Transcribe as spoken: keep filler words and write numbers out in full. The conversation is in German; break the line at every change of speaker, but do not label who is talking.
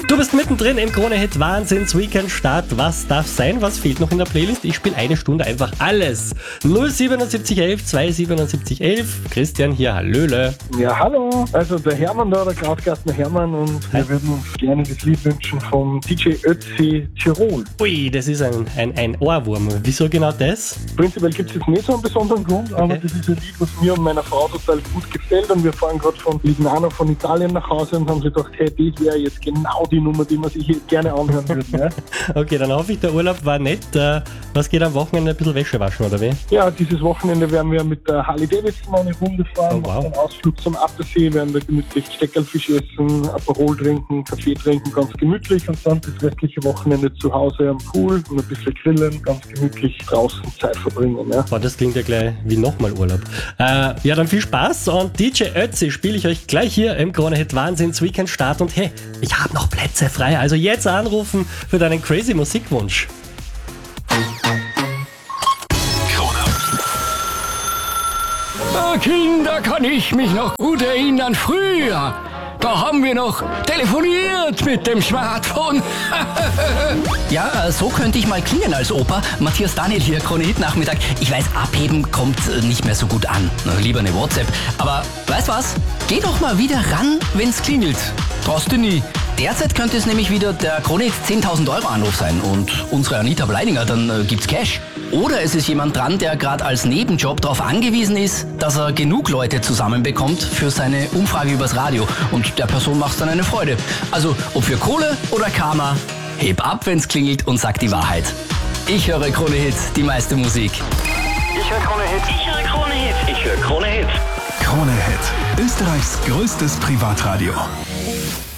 Du bist mittendrin im Krone-Hit Wahnsinns Weekend-Start. Was darf sein? Was fehlt noch in der Playlist? Ich spiele eine Stunde einfach alles. null siebenundsiebzig elf zweihundertsiebenundsiebzig elf. Christian hier, hallöle.
Ja, hallo. Also der Hermann da, der Krautgastner Hermann, und
Hi.
wir würden uns gerne das Lied wünschen vom D J Ötzi Tirol.
Ui, das ist ein, ein, ein Ohrwurm. Wieso genau das?
Prinzipiell gibt es jetzt nicht so einen besonderen Grund, aber
Okay.
das ist ein Lied, was mir und meiner Frau total gut gefällt, und wir fahren gerade von Lignano von Italien nach Hause und haben sich gedacht, hey, das wäre jetzt genau die Nummer, die man sich hier gerne anhören würde. Ja?
Okay, dann hoffe ich, der Urlaub war nett. Äh, Was geht am Wochenende? Ein bisschen Wäsche waschen, oder wie?
Ja, dieses Wochenende werden wir mit der Harley Davidson eine Runde fahren,
Oh, wow.
machen einen Ausflug zum Attersee, werden da gemütlich Steckerlfisch essen, Aperol trinken, Kaffee trinken, ganz gemütlich, und dann das restliche Wochenende zu Hause am Pool und ein bisschen grillen, ganz gemütlich draußen Zeit verbringen. Ja.
Boah, das klingt ja gleich wie nochmal Urlaub. Äh, ja, dann viel Spaß, und D J Ötzi spiele ich euch gleich hier im Krone-Hit Wahnsinns Weekend-Start. Und hey, ich habe noch Plätze frei, also jetzt anrufen für deinen crazy Musikwunsch.
Ah, Kinder, kann ich mich noch gut erinnern, früher. Da haben wir noch telefoniert mit dem Smartphone.
Ja, äh, so könnte ich mal klingen als Opa. Matthias Daniel hier, Krone-Hit Nachmittag. Ich weiß, abheben kommt äh, nicht mehr so gut an. Na, lieber eine WhatsApp. Aber weißt was? Geh doch mal wieder ran, wenn's klingelt. Traust du nie. Derzeit könnte es nämlich wieder der Krone-Hit zehntausend Euro Anruf sein und unsere Anita Bleidinger, dann äh, gibt's Cash. Oder es ist jemand dran, der gerade als Nebenjob darauf angewiesen ist, dass er genug Leute zusammenbekommt für seine Umfrage übers Radio. Und der Person macht's dann eine Freude. Also, ob für Kohle oder Karma, heb ab, wenn's klingelt, und sag die Wahrheit. Ich höre Krone-Hit, die meiste Musik.
Ich höre Krone-Hit. Ich höre Krone-Hit. Ich höre Krone-Hit.
Krone-Hit, Österreichs größtes Privatradio.